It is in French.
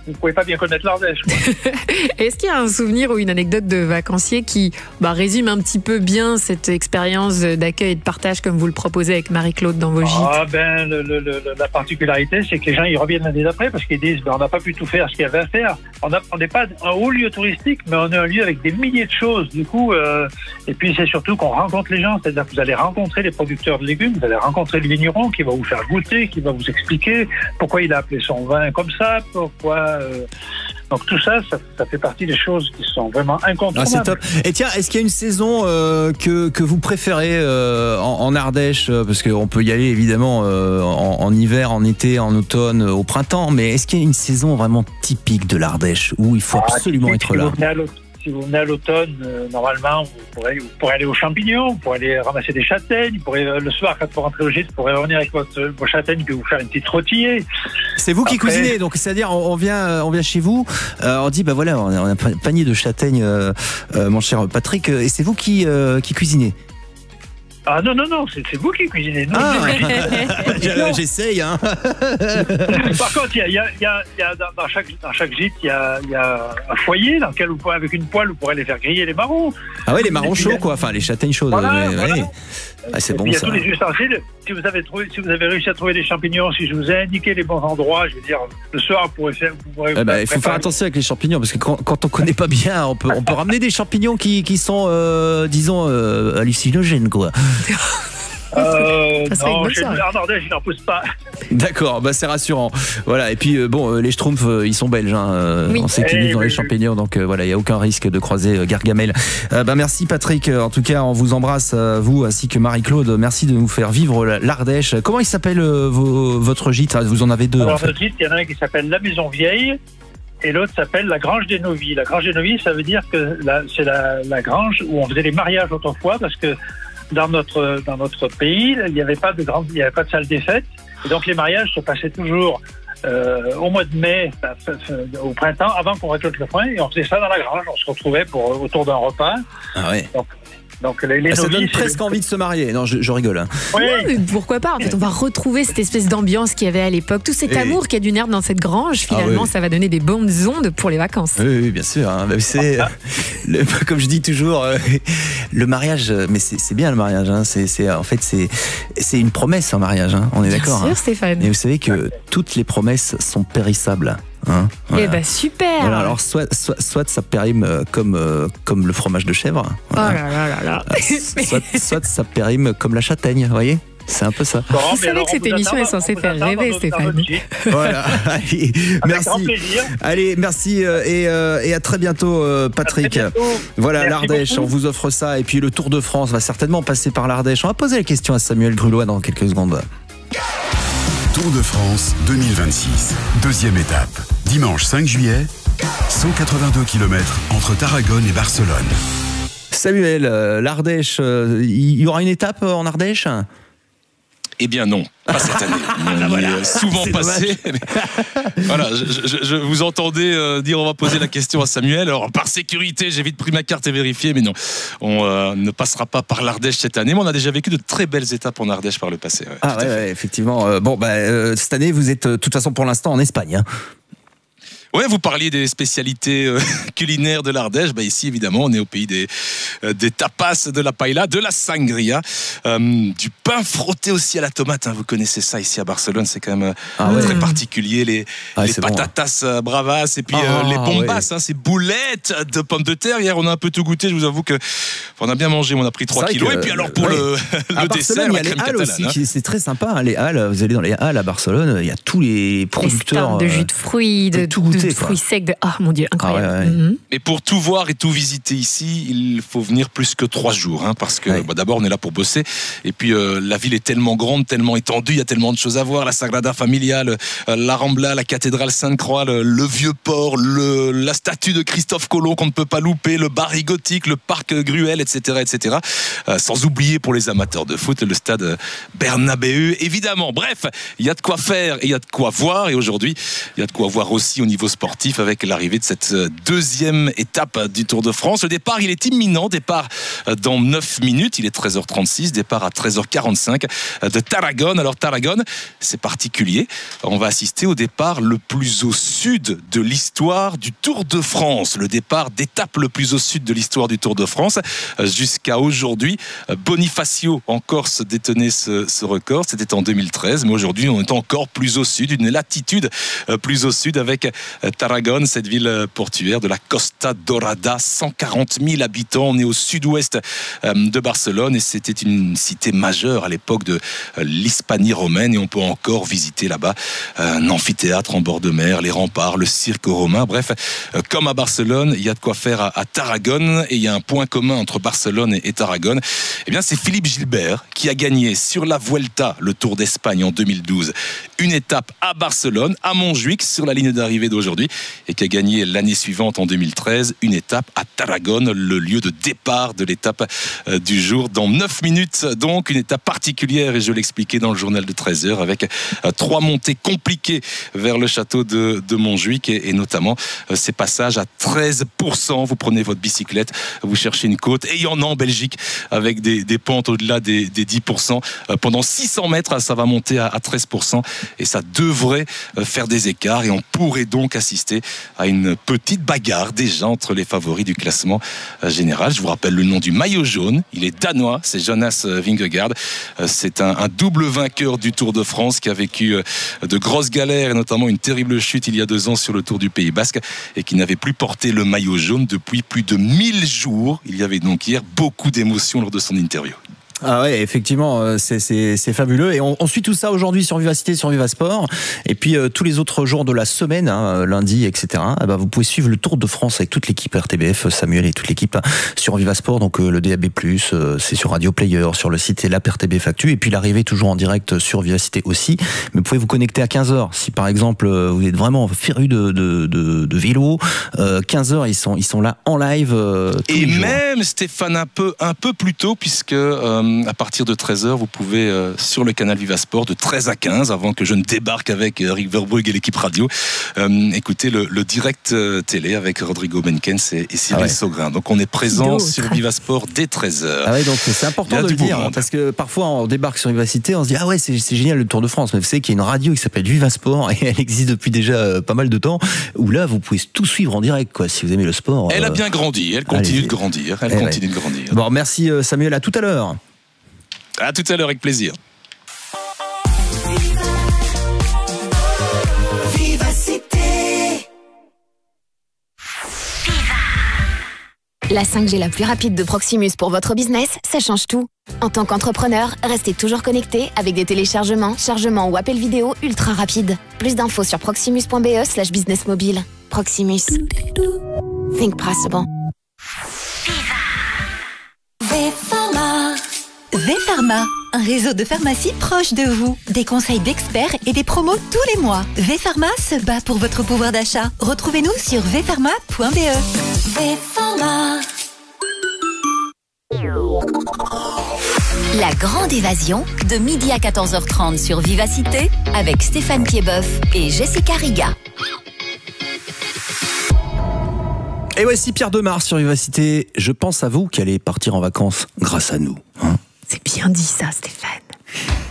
vous ne pouvez pas bien connaître l'Ardèche. Est-ce qu'il y a un souvenir ou une anecdote de vacancier qui résume un petit peu bien cette expérience d'accueil et de partage comme vous le proposez avec Marie-Claude dans vos gîtes? La particularité, c'est que les gens ils reviennent l'année d'après parce qu'ils disent on n'a pas pu tout faire ce qu'il y avait à faire. On n'est pas un haut lieu touristique, mais on est un lieu avec des milliers de choses. Du coup, et puis c'est surtout qu'on rencontre les gens, c'est-à-dire que vous allez rencontrer les producteurs de légumes, vous allez rencontrer le vigneron qui va vous faire goûter, qui va vous expliquer pourquoi il a appelé son vin comme ça, pourquoi. Donc tout ça fait partie des choses qui sont vraiment incontournables. C'est top. Et tiens, est-ce qu'il y a une saison que vous préférez en Ardèche, parce qu'on peut y aller évidemment en hiver, en été, en automne, au printemps, mais est-ce qu'il y a une saison vraiment typique de l'Ardèche où il faut absolument être là? Si vous venez à l'automne, normalement, vous pourrez aller aux champignons, vous pourrez aller ramasser des châtaignes, le soir, quand vous rentrez au gîte, vous pourrez revenir avec vos châtaignes et vous faire une petite rôtillée. C'est vous qui cuisinez, donc c'est-à-dire on vient chez vous, on dit on a un panier de châtaignes, mon cher Patrick, et c'est vous qui cuisinez. Ah non, c'est vous qui cuisinez. Non, j'essaye. Hein. Par contre, dans chaque gîte, il y a un foyer dans lequel avec une poêle, vous pourrez les faire griller les marrons. Ah oui, les marrons chauds, quoi. Enfin, les châtaignes chaudes. Voilà. Ouais. Ah, c'est bon, il y a ça. tous les ustensiles. Si vous avez réussi à trouver des champignons, si je vous ai indiqué les bons endroits, je veux dire, le soir, vous pourrez il faut faire attention avec les champignons, parce que quand on connaît pas bien, on peut ramener des champignons qui sont, disons, hallucinogènes, quoi. Non, en Ardèche, je n'en pousse pas. D'accord, c'est rassurant. Voilà, et puis les Schtroumpfs, ils sont belges. On sait qu'ils vivent dans les champignons, donc il n'y a aucun risque de croiser Gargamel. Merci Patrick, en tout cas, on vous embrasse, vous ainsi que Marie-Claude. Merci de nous faire vivre l'Ardèche. Comment il s'appelle votre gîte? Vous en avez deux. Alors, votre gîte, il y en a un qui s'appelle La Maison Vieille et l'autre s'appelle La Grange des Novies. La Grange des Novies, ça veut dire que c'est la grange où on faisait les mariages autrefois, parce que dans notre pays, il n'y avait pas de salle des fêtes. Et donc les mariages se passaient toujours au mois de mai, au printemps, avant qu'on récolte le foin, et on faisait ça dans la grange. On se retrouvait autour d'un repas. Ah ouais. Donc les ça novices, donne presque envie de se marier. Non, je rigole. Oui, mais pourquoi pas? En fait, on va retrouver cette espèce d'ambiance qu'il y avait à l'époque. Tout cet amour qu'il y a du nerf dans cette grange, finalement, ça va donner des bonnes ondes pour les vacances. Oui, bien sûr. C'est comme je dis toujours, le mariage. Mais c'est bien le mariage. En fait, c'est une promesse, un mariage. On est d'accord. Bien sûr, Stéphane. Et vous savez que toutes les promesses sont périssables. Voilà. super. Voilà, alors soit ça périme comme le fromage de chèvre. Voilà. Oh là. soit ça périme comme la châtaigne, vous voyez. C'est un peu ça. Vous savez que cette émission est censée faire rêver, Stéphane. Voilà. Allez, merci. Grand plaisir. Allez, merci et à très bientôt, Patrick. À très bientôt. Voilà, Merci l'Ardèche, beaucoup. on vous offre ça. Et puis le Tour de France va certainement passer par l'Ardèche. On va poser la question à Samuel Grulois dans quelques secondes. Tour de France 2026, deuxième étape. Dimanche 5 juillet, 182 km entre Tarragone et Barcelone. Samuel, l'Ardèche, il y aura une étape en Ardèche ? Eh bien non, pas cette année. On y est souvent passé. Voilà, je vous entendais dire on va poser la question à Samuel. Alors par sécurité, j'ai vite pris ma carte et vérifié, mais non, on ne passera pas par l'Ardèche cette année. Mais on a déjà vécu de très belles étapes en Ardèche par le passé. Ouais, effectivement. Cette année, vous êtes de toute façon pour l'instant en Espagne. Ouais, vous parliez des spécialités culinaires de l'Ardèche. Ici, évidemment, on est au pays des tapas, de la paella, de la sangria, du pain frotté aussi à la tomate. Vous connaissez ça ici à Barcelone, c'est quand même très particulier. Les patatas bravas et puis les bombas, ces boulettes de pommes de terre. Hier, on a un peu tout goûté. Je vous avoue que on a bien mangé. On a pris 3 kilos. Et puis alors pour le dessert, il y a les halles aussi. C'est très sympa. Les halles, vous allez dans les halles à Barcelone, il y a tous les producteurs de jus de fruits, de fruits secs. Oh mon Dieu, incroyable. Et pour tout voir et tout visiter ici, il faut venir plus que 3 jours, parce que d'abord on est là pour bosser, et puis la ville est tellement grande, tellement étendue, il y a tellement de choses à voir, la Sagrada Familia, la Rambla, la cathédrale Sainte-Croix, le vieux port, la statue de Christophe Colomb qu'on ne peut pas louper, le Barry gothique, le parc Gruel, etc. Sans oublier pour les amateurs de foot, le stade Bernabéu, évidemment. Bref, il y a de quoi faire et il y a de quoi voir, et aujourd'hui, il y a de quoi voir aussi au niveau plateau sportif avec l'arrivée de cette deuxième étape du Tour de France. Le départ, il est imminent. Départ dans 9 minutes. Il est 13h36. Départ à 13h45 de Tarragone. Alors Tarragone, c'est particulier. On va assister au départ le plus au sud de l'histoire du Tour de France. Le départ d'étape le plus au sud de l'histoire du Tour de France. Jusqu'à aujourd'hui, Bonifacio en Corse détenait ce record. C'était en 2013. Mais aujourd'hui, on est encore plus au sud, une latitude plus au sud avec Tarragone, cette ville portuaire de la Costa Dorada, 140 000 habitants. On est au sud-ouest de Barcelone et c'était une cité majeure à l'époque de l'Hispanie romaine et on peut encore visiter là-bas un amphithéâtre en bord de mer, les remparts, le cirque romain. Bref, comme à Barcelone, il y a de quoi faire à Tarragone et il y a un point commun entre Barcelone et Tarragone. Eh bien, c'est Philippe Gilbert qui a gagné sur la Vuelta, le Tour d'Espagne en 2012, une étape à Barcelone, à Montjuïc, sur la ligne d'arrivée d'aujourd'hui, et qui a gagné l'année suivante, en 2013, une étape à Tarragone, le lieu de départ de l'étape du jour. Dans 9 minutes, donc, une étape particulière, et je l'expliquais dans le journal de 13h, avec 3 montées compliquées vers le château de Montjuïc, et notamment ces passages à 13%. Vous prenez votre bicyclette, vous cherchez une côte, et il y en a en Belgique, avec des pentes au-delà des 10%. Pendant 600 mètres, ça va monter à 13%, et ça devrait faire des écarts et on pourrait donc assister à une petite bagarre déjà entre les favoris du classement général. Je vous rappelle le nom du maillot jaune, il est danois, c'est Jonas Vingegaard. C'est un double vainqueur du Tour de France qui a vécu de grosses galères et notamment une terrible chute il y a 2 ans sur le Tour du Pays Basque et qui n'avait plus porté le maillot jaune depuis plus de 1000 jours. Il y avait donc hier beaucoup d'émotions lors de son interview. Ah ouais, effectivement, c'est fabuleux. Et on suit tout ça aujourd'hui sur Vivacité, sur Vivasport. Et puis tous les autres jours de la semaine, lundi, etc. Vous pouvez suivre le Tour de France avec toute l'équipe RTBF, Samuel et toute l'équipe sur Vivasport. Donc le DAB+, c'est sur Radio Player, sur le site et l'app RTBF Actu. Et puis l'arrivée toujours en direct sur Vivacité aussi. Mais vous pouvez vous connecter à 15h. Si par exemple vous êtes vraiment féru de vélo, 15h ils sont là en live. Et même Stéphane un peu plus tôt puisque à partir de 13h, vous pouvez, sur le canal Vivasport, de 13 à 15, avant que je ne débarque avec Eric Verbrugge et l'équipe radio, écouter le direct télé avec Rodrigo Menkens et Cyril Saugrin. Donc on est présent sur Vivasport dès 13h. Ah ouais, donc c'est important de le dire, parce que parfois on débarque sur Vivacité, on se dit ah ouais, c'est génial le Tour de France, mais vous savez qu'il y a une radio qui s'appelle Vivasport et elle existe depuis déjà pas mal de temps, où là vous pouvez tout suivre en direct, quoi, si vous aimez le sport. Elle a bien grandi, elle continue de grandir. Elle continue de grandir. Bon, merci Samuel, à tout à l'heure. À tout à l'heure, avec plaisir. La 5G la plus rapide de Proximus pour votre business, ça change tout. En tant qu'entrepreneur, restez toujours connecté avec des téléchargements, chargements ou appels vidéo ultra rapides. Plus d'infos sur proximus.be/business mobile. Proximus. Think possible. V-Pharma, un réseau de pharmacies proche de vous. Des conseils d'experts et des promos tous les mois. V-Pharma se bat pour votre pouvoir d'achat. Retrouvez-nous sur vpharma.be. V-Pharma. La grande évasion, de midi à 14h30 sur Vivacité, avec Stéphane Piedboeuf et Jessica Riga. Et voici Pierre Demar sur Vivacité. Je pense à vous qui allez partir en vacances grâce à nous. C'est bien dit ça, Stéphane.